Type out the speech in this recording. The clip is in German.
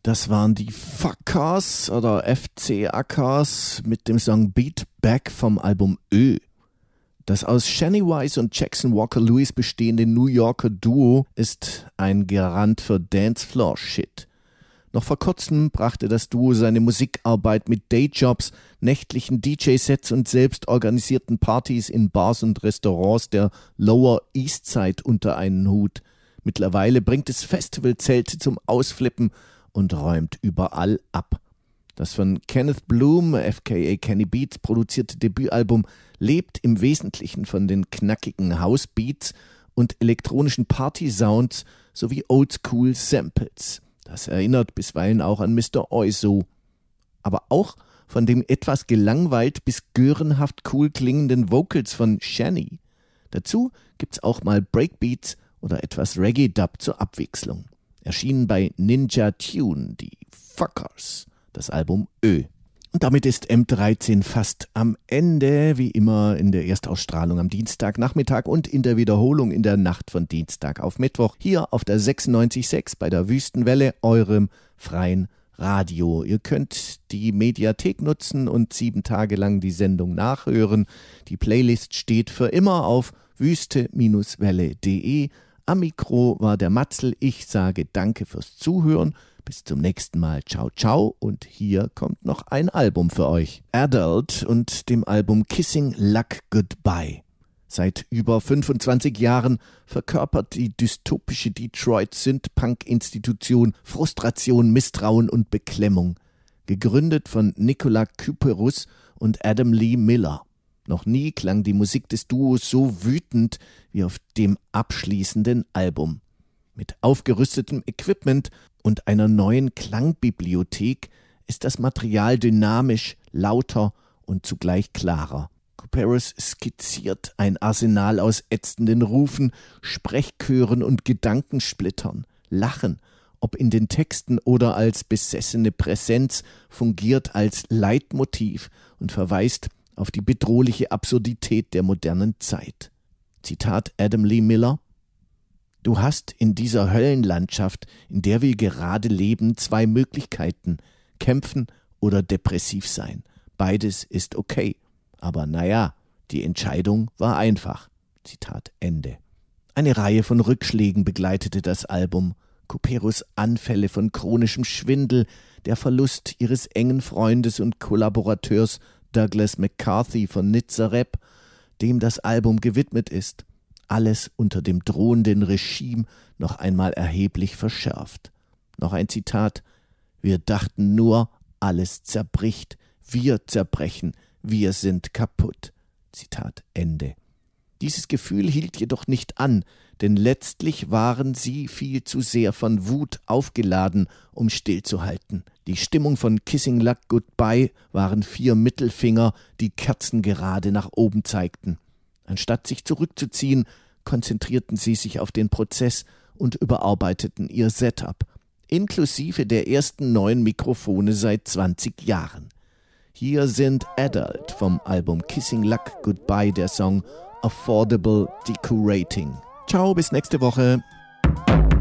Das waren die Fuckers oder FCAKs mit dem Song Beat Back vom Album Ö. Das aus Shani Wise und Jackson Walker Lewis bestehende New Yorker Duo ist ein Garant für Dancefloor-Shit. Noch vor kurzem brachte das Duo seine Musikarbeit mit Dayjobs, nächtlichen DJ-Sets und selbst organisierten Partys in Bars und Restaurants der Lower East Side unter einen Hut. Mittlerweile bringt es Festivalzelte zum Ausflippen und räumt überall ab. Das von Kenneth Bloom, aka Kenny Beats, produzierte Debütalbum lebt im Wesentlichen von den knackigen House-Beats und elektronischen Party-Sounds sowie Oldschool-Samples. Das erinnert bisweilen auch an Mr. Oizo. Aber auch von dem etwas gelangweilt bis görenhaft cool klingenden Vocals von Shani. Dazu gibt's auch mal Breakbeats oder etwas Reggae-Dub zur Abwechslung. Erschienen bei Ninja Tune, die Fuckers, das Album Ö. Und damit ist M13 fast am Ende, wie immer in der Erstausstrahlung am Dienstagnachmittag und in der Wiederholung in der Nacht von Dienstag auf Mittwoch, hier auf der 96.6 bei der Wüstenwelle, eurem freien Radio. Ihr könnt die Mediathek nutzen und 7 Tage lang die Sendung nachhören. Die Playlist steht für immer auf wüste-welle.de. Am Mikro war der Matzel. Ich sage danke fürs Zuhören. Bis zum nächsten Mal. Ciao, ciao. Und hier kommt noch ein Album für euch. Adult und dem Album Kissing Luck Goodbye. Seit über 25 Jahren verkörpert die dystopische Detroit-Synth-Punk-Institution Frustration, Misstrauen und Beklemmung. Gegründet von Nicola Kyperus und Adam Lee Miller. Noch nie klang die Musik des Duos so wütend wie auf dem abschließenden Album. Mit aufgerüstetem Equipment und einer neuen Klangbibliothek ist das Material dynamisch, lauter und zugleich klarer. Kyperus skizziert ein Arsenal aus ätzenden Rufen, Sprechchören und Gedankensplittern. Lachen, ob in den Texten oder als besessene Präsenz, fungiert als Leitmotiv und verweist auf die bedrohliche Absurdität der modernen Zeit. Zitat Adam Lee Miller: Du hast in dieser Höllenlandschaft, in der wir gerade leben, 2 Möglichkeiten: kämpfen oder depressiv sein. Beides ist okay. Aber naja, die Entscheidung war einfach. Zitat Ende. Eine Reihe von Rückschlägen begleitete das Album. Kyperus Anfälle von chronischem Schwindel, der Verlust ihres engen Freundes und Kollaborateurs Douglas McCarthy von Nizza Rap, dem das Album gewidmet ist. Alles unter dem drohenden Regime noch einmal erheblich verschärft. Noch ein Zitat: Wir dachten nur, alles zerbricht, wir zerbrechen, wir sind kaputt. Zitat Ende. Dieses Gefühl hielt jedoch nicht an, denn letztlich waren sie viel zu sehr von Wut aufgeladen, um stillzuhalten. Die Stimmung von Kissing Luck Goodbye waren 4 Mittelfinger, die kerzengerade nach oben zeigten. Anstatt sich zurückzuziehen, konzentrierten sie sich auf den Prozess und überarbeiteten ihr Setup, inklusive der ersten neuen Mikrofone seit 20 Jahren. Hier sind Adult vom Album Kissing Luck Goodbye, der Song Affordable Decorating. Ciao, bis nächste Woche.